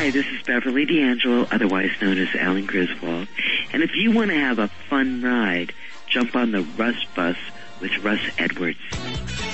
Hi, this is Beverly D'Angelo, otherwise known as Alan Griswold. And if you want to have a fun ride, jump on the Russ Bus with Russ Edwards.